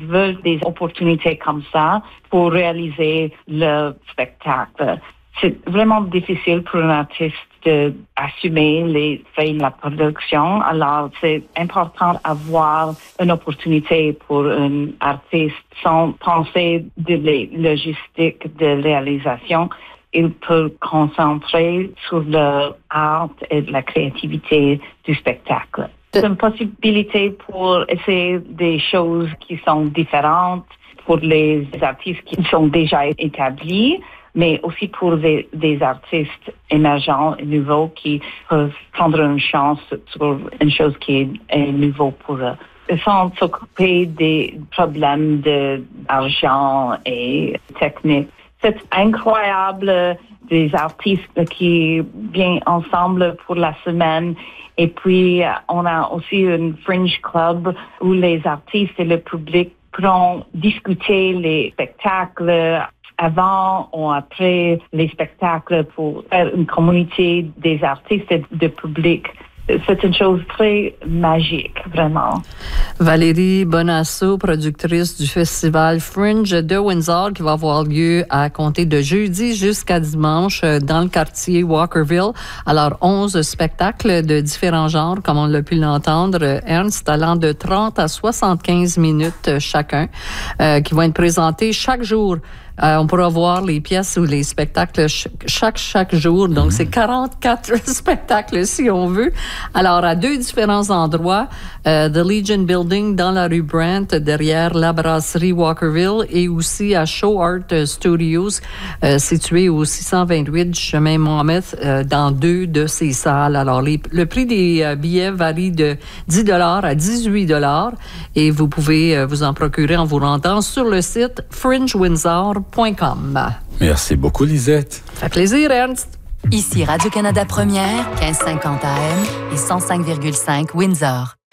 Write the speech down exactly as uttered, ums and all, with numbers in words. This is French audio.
veulent des opportunités comme ça pour réaliser le spectacle. C'est vraiment difficile pour un artiste d'assumer les faits de la production. Alors, c'est important d'avoir une opportunité pour un artiste sans penser de la logistique de réalisation. Il peut concentrer sur l'art et la créativité du spectacle. C'est une possibilité pour essayer des choses qui sont différentes pour les artistes qui sont déjà établis, mais aussi pour des, des artistes émergents et nouveaux qui peuvent prendre une chance sur une chose qui est, est nouveau pour eux. Sans s'occuper des problèmes d'argent et technique. C'est incroyable des artistes qui viennent ensemble pour la semaine. Et puis, on a aussi un fringe club où les artistes et le public pourront discuter les spectacles avant ou après les spectacles pour faire une communauté des artistes et du public. C'est une chose très magique, vraiment. Valérie Bonasso, productrice du festival Fringe de Windsor, qui va avoir lieu à compter de jeudi jusqu'à dimanche dans le quartier Walkerville. Alors, onze spectacles de différents genres, comme on l'a pu l'entendre, Ernst, allant de trente à soixante-quinze minutes chacun, euh, qui vont être présentés chaque jour. Euh, on pourra voir les pièces ou les spectacles ch- chaque chaque jour. Donc, mm-hmm. c'est quarante-quatre spectacles si on veut. Alors, à deux différents endroits, euh, The Legion Building dans la rue Brent, derrière la brasserie Walkerville, et aussi à Show Art Studios, euh, situé au six cent vingt-huit chemin Mohamed, euh, dans deux de ces salles. Alors, les, le prix des euh, billets varie de dix dollars à dix-huit dollars et vous pouvez euh, vous en procurer en vous rendant sur le site fringe windsor point com. Merci beaucoup, Lisette. Ça fait plaisir, Ernst. Ici Radio-Canada Première, quinze cinquante A M et cent cinq virgule cinq Windsor.